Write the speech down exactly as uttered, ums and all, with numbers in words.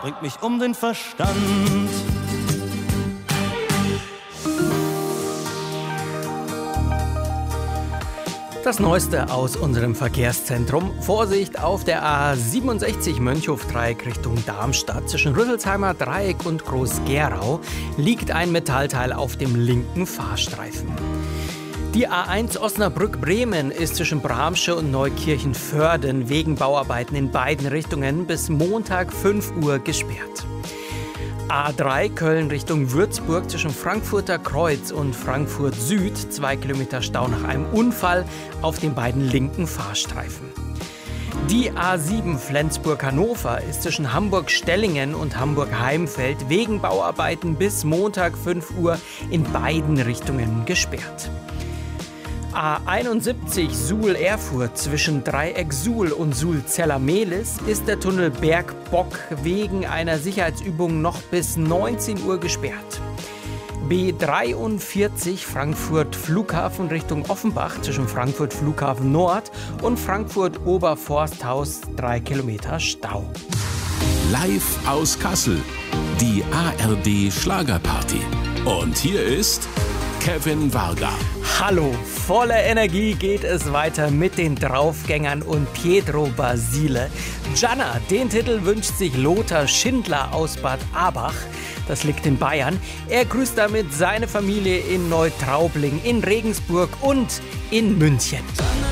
bringt mich um den Verstand. Das Neueste aus unserem Verkehrszentrum. Vorsicht auf der A siebenundsechzig Mönchhof-Dreieck Richtung Darmstadt. Zwischen Rüsselsheimer Dreieck und Groß-Gerau liegt ein Metallteil auf dem linken Fahrstreifen. Die A eins Osnabrück-Bremen ist zwischen Bramsche und Neukirchen-Vörden wegen Bauarbeiten in beiden Richtungen bis Montag fünf Uhr gesperrt. A drei Köln Richtung Würzburg zwischen Frankfurter Kreuz und Frankfurt Süd, zwei Kilometer Stau nach einem Unfall auf den beiden linken Fahrstreifen. Die A sieben Flensburg-Hannover ist zwischen Hamburg-Stellingen und Hamburg-Heimfeld wegen Bauarbeiten bis Montag fünf Uhr in beiden Richtungen gesperrt. A einundsiebzig Suhl-Erfurt zwischen Dreieck Suhl und Suhl-Zella-Mehlis ist der Tunnel Bergbock wegen einer Sicherheitsübung noch bis neunzehn Uhr gesperrt. B dreiundvierzig Frankfurt Flughafen Richtung Offenbach zwischen Frankfurt Flughafen Nord und Frankfurt Oberforsthaus drei Kilometer Stau. Live aus Kassel, die A R D Schlagerparty. Und hier ist Kevin Varga. Hallo, voller Energie geht es weiter mit den Draufgängern und Pietro Basile. Gianna, den Titel wünscht sich Lothar Schindler aus Bad Abach. Das liegt in Bayern. Er grüßt damit seine Familie in Neutraubling, in Regensburg und in München.